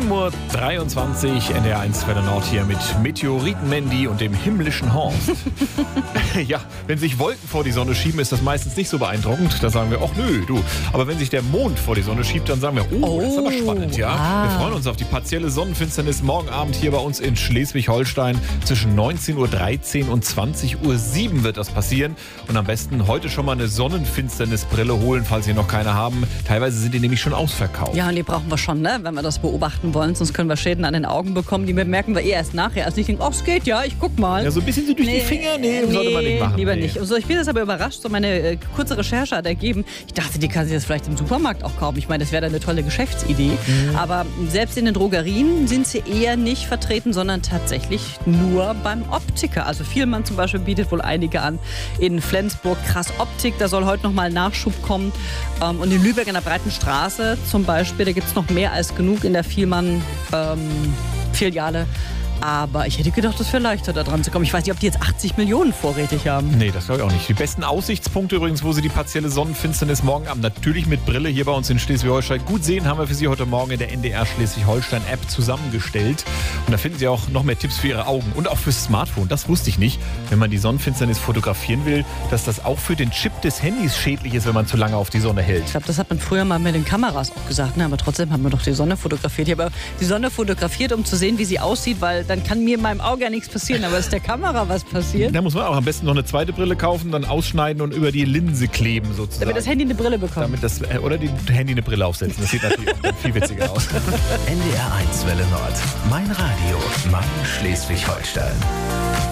7:23 Uhr, NDR1 Welle Nord hier mit Meteoriten-Mandy und dem himmlischen Horst. Ja, wenn sich Wolken vor die Sonne schieben, ist das meistens nicht so beeindruckend. Da sagen wir, ach nö, du. Aber wenn sich der Mond vor die Sonne schiebt, dann sagen wir, oh, das ist aber spannend, ja. Wir freuen uns auf die partielle Sonnenfinsternis morgen Abend hier bei uns in Schleswig-Holstein. Zwischen 19:13 Uhr und 20:07 Uhr wird das passieren. Und am besten heute schon mal eine Sonnenfinsternisbrille holen, falls Sie noch keine haben. Teilweise sind die nämlich schon ausverkauft. Ja, und die brauchen wir schon, ne, wenn wir das beobachten wollen. Sonst können wir Schäden an den Augen bekommen. Die merken wir erst nachher. Also ich denke, oh, es geht, ja, ich guck mal. Ja, so ein bisschen so durch die Finger? Nee, sollte man nicht machen. Lieber nicht. Also ich bin jetzt aber überrascht. So meine kurze Recherche hat ergeben, ich dachte, die kann sich das vielleicht im Supermarkt auch kaufen. Ich meine, das wäre eine tolle Geschäftsidee. Aber selbst in den Drogerien sind sie eher nicht vertreten, sondern tatsächlich nur beim Optiker. Also Vielmann zum Beispiel bietet wohl einige an. In Flensburg Krass Optik, da soll heute nochmal Nachschub kommen. Und in Lübeck an der Breiten Straße zum Beispiel, da gibt es noch mehr als genug in der Vielmann-Filiale. Aber ich hätte gedacht, es wäre leichter, da dran zu kommen. Ich weiß nicht, ob die jetzt 80 Millionen vorrätig haben. Nee, das glaube ich auch nicht. Die besten Aussichtspunkte übrigens, wo Sie die partielle Sonnenfinsternis morgen Abend natürlich mit Brille hier bei uns in Schleswig-Holstein gut sehen, haben wir für Sie heute Morgen in der NDR Schleswig-Holstein-App zusammengestellt. Und da finden Sie auch noch mehr Tipps für Ihre Augen und auch fürs Smartphone. Das wusste ich nicht, wenn man die Sonnenfinsternis fotografieren will, dass das auch für den Chip des Handys schädlich ist, wenn man zu lange auf die Sonne hält. Ich glaube, das hat man früher mal mit den Kameras auch gesagt. Ne? Aber trotzdem haben wir doch die Sonne fotografiert. Ich habe die Sonne fotografiert, um zu sehen, wie sie aussieht, weil dann kann mir in meinem Auge ja nichts passieren, aber ist der Kamera was passiert? Da muss man auch am besten noch eine zweite Brille kaufen, dann ausschneiden und über die Linse kleben sozusagen. Damit das Handy eine Brille bekommt. Oder die Handy eine Brille aufsetzen. Das sieht natürlich auch viel witziger aus. NDR1 Welle Nord. Mein Radio. Mein Schleswig-Holstein.